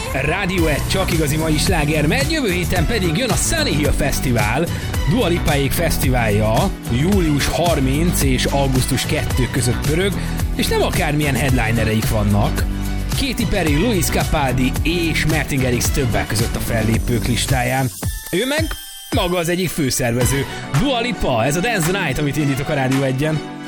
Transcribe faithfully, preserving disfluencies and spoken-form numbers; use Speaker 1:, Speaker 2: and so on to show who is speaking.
Speaker 1: Rádió egy csak igazi mai sláger megy, jövő héten pedig jön a Sunny Hill Fesztivál, Dua Lipáék fesztiválja, július harmincadika és augusztus másodika között pörög, és nem akármilyen headlinereik vannak. Katy Perry, Luis Capaldi és Martin Garrix többek között a fellépők listáján. Ő meg maga az egyik főszervező. Dua Lipa, ez a Dance the Night, amit indítok a Rádió egyen.